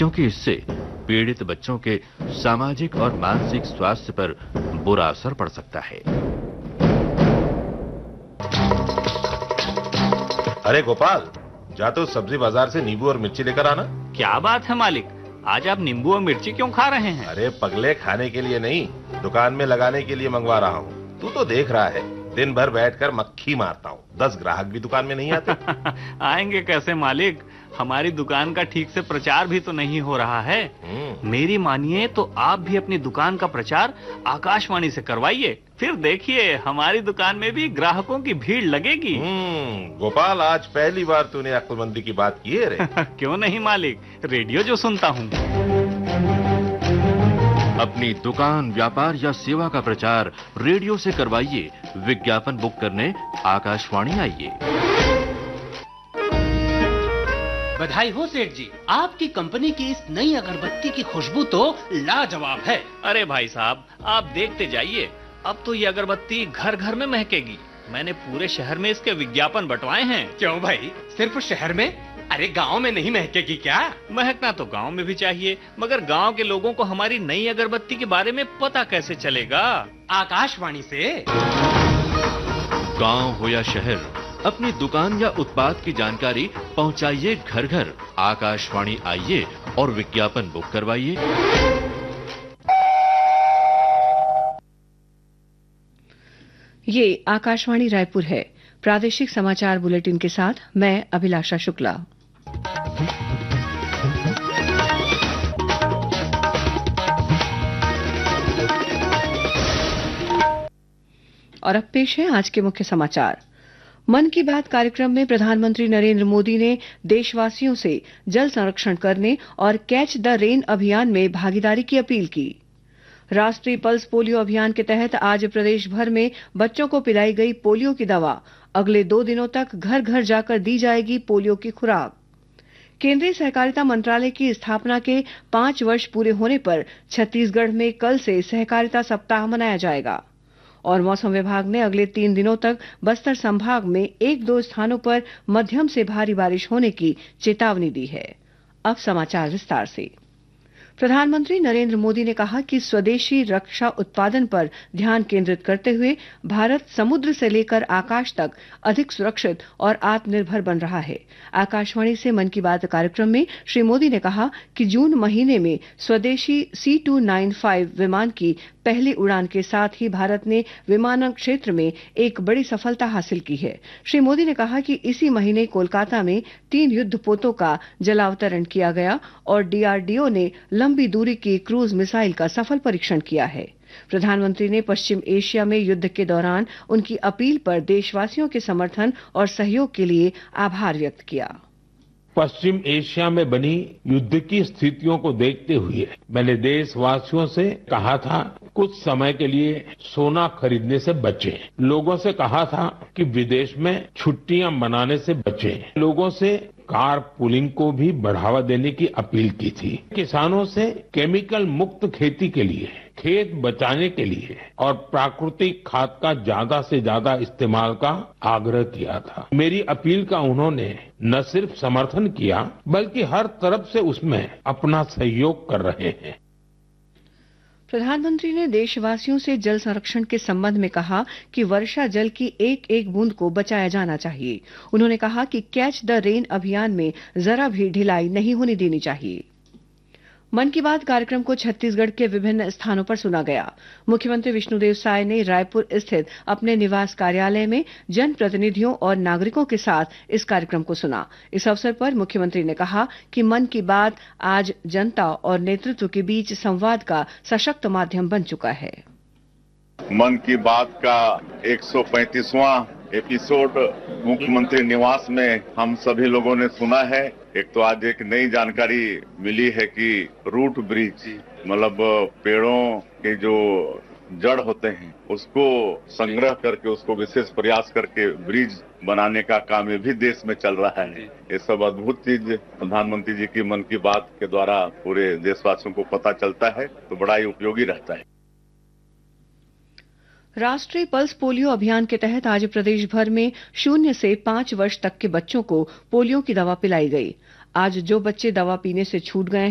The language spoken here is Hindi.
क्योंकि इससे पीड़ित बच्चों के सामाजिक और मानसिक स्वास्थ्य पर बुरा असर पड़ सकता है। अरे गोपाल, जा तो सब्जी बाजार से नींबू और मिर्ची लेकर आना। क्या बात है मालिक, आज आप नींबू और मिर्ची क्यों खा रहे हैं? अरे पगले, खाने के लिए नहीं, दुकान में लगाने के लिए मंगवा रहा हूँ। तू तो देख रहा है, दिन भर बैठकर मक्खी मारता हूँ, 10 ग्राहक भी दुकान में नहीं आते। आएंगे कैसे मालिक, हमारी दुकान का ठीक से प्रचार भी तो नहीं हो रहा है। मेरी मानिए तो आप भी अपनी दुकान का प्रचार आकाशवाणी से करवाइए, फिर देखिए हमारी दुकान में भी ग्राहकों की भीड़ लगेगी। गोपाल, आज पहली बार तूने अक्लमंदी की बात की है रे। क्यों नहीं मालिक, रेडियो जो सुनता हूँ। अपनी दुकान, व्यापार या सेवा का प्रचार रेडियो से करवाइए। विज्ञापन बुक करने आकाशवाणी आइए। बधाई हो सेठ जी, आपकी कंपनी की इस नई अगरबत्ती की खुशबू तो लाजवाब है। अरे भाई साहब, आप देखते जाइए, अब तो ये अगरबत्ती घर घर में महकेगी। मैंने पूरे शहर में इसके विज्ञापन बंटवाए हैं। क्यों भाई, सिर्फ शहर में? अरे गांव में नहीं महकेगी क्या? महकना तो गांव में भी चाहिए, मगर गांव के लोगों को हमारी नई अगरबत्ती के बारे में पता कैसे चलेगा? आकाशवाणी से। गांव हो या शहर, अपनी दुकान या उत्पाद की जानकारी पहुंचाइए घर घर। आकाशवाणी आइए और विज्ञापन बुक करवाइए। ये आकाशवाणी रायपुर है। प्रादेशिक समाचार बुलेटिन के साथ मैं अभिलाषा शुक्ला। और अब पेश है आज के मुख्य समाचार। मन की बात कार्यक्रम में प्रधानमंत्री नरेंद्र मोदी ने देशवासियों से जल संरक्षण करने और कैच द रेन अभियान में भागीदारी की अपील की। राष्ट्रीय पल्स पोलियो अभियान के तहत आज प्रदेश भर में बच्चों को पिलाई गई पोलियो की दवा अगले 2 दिनों तक घर घर जाकर दी जाएगी पोलियो की खुराक। केंद्रीय सहकारिता मंत्रालय की स्थापना के 5 वर्ष पूरे होने पर छत्तीसगढ़ में कल से सहकारिता सप्ताह मनाया जाएगा। और मौसम विभाग ने अगले 3 दिनों तक बस्तर संभाग में 1-2 स्थानों पर मध्यम से भारी बारिश होने की चेतावनी दी है। अब समाचार विस्तार से। प्रधानमंत्री नरेंद्र मोदी ने कहा कि स्वदेशी रक्षा उत्पादन पर ध्यान केंद्रित करते हुए भारत समुद्र से लेकर आकाश तक अधिक सुरक्षित और आत्मनिर्भर बन रहा है। आकाशवाणी से मन की बात कार्यक्रम में श्री मोदी ने कहा कि जून महीने में स्वदेशी C295 विमान की पहली उड़ान के साथ ही भारत ने विमानन क्षेत्र में एक बड़ी सफलता हासिल की है। श्री मोदी ने कहा कि इसी महीने कोलकाता में 3 युद्धपोतों का जलावतरण किया गया और DRDO ने लंबी दूरी की क्रूज मिसाइल का सफल परीक्षण किया है। प्रधानमंत्री ने पश्चिम एशिया में युद्ध के दौरान उनकी अपील पर देशवासियों के समर्थन और सहयोग के लिए आभार व्यक्त किया। पश्चिम एशिया में बनी युद्ध की स्थितियों को देखते हुए मैंने देशवासियों से कहा था कुछ समय के लिए सोना खरीदने से बचें। लोगों से कहा था कि विदेश में छुट्टियां मनाने से बचें। लोगों से कार पूलिंग को भी बढ़ावा देने की अपील की थी। किसानों से केमिकल मुक्त खेती के लिए, खेत बचाने के लिए और प्राकृतिक खाद का ज्यादा से ज्यादा इस्तेमाल का आग्रह किया था। मेरी अपील का उन्होंने न सिर्फ समर्थन किया बल्कि हर तरफ से उसमें अपना सहयोग कर रहे हैं। प्रधानमंत्री ने देशवासियों से जल संरक्षण के संबंध में कहा कि वर्षा जल की एक एक बूंद को बचाया जाना चाहिए। उन्होंने कहा कि कैच द रेन अभियान में जरा भी ढिलाई नहीं होने देनी चाहिए। मन की बात कार्यक्रम को छत्तीसगढ़ के विभिन्न स्थानों पर सुना गया। मुख्यमंत्री विष्णुदेव साय ने रायपुर स्थित अपने निवास कार्यालय में जनप्रतिनिधियों और नागरिकों के साथ इस कार्यक्रम को सुना। इस अवसर पर मुख्यमंत्री ने कहा कि मन की बात आज जनता और नेतृत्व के बीच संवाद का सशक्त माध्यम बन चुका है। मन की बात का 135वां एपिसोड मुख्यमंत्री निवास में हम सभी लोगों ने सुना है। एक तो आज एक नई जानकारी मिली है कि रूट ब्रिज मतलब पेड़ों के जो जड़ होते हैं उसको संग्रह करके उसको विशेष प्रयास करके ब्रिज बनाने का काम ये भी देश में चल रहा है। ये सब अद्भुत चीज प्रधानमंत्री जी की मन की बात के द्वारा पूरे देशवासियों को पता चलता है तो बड़ा ही उपयोगी रहता है। राष्ट्रीय पल्स पोलियो अभियान के तहत आज प्रदेश भर में 0 से 5 वर्ष तक के बच्चों को पोलियो की दवा पिलाई गई। आज जो बच्चे दवा पीने से छूट गए